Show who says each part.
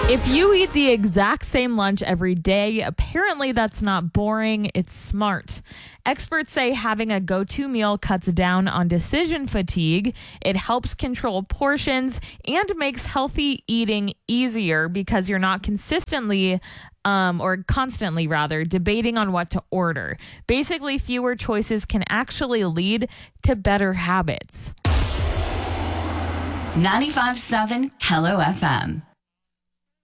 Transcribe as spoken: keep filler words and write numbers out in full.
Speaker 1: If you eat the exact same lunch every day, apparently that's not boring, it's smart. Experts say having a go-to meal cuts down on decision fatigue. It helps control portions and makes healthy eating easier because you're not consistently um, or constantly rather debating on what to order. Basically, fewer choices can actually lead to better habits.
Speaker 2: ninety-five point seven Hello F M.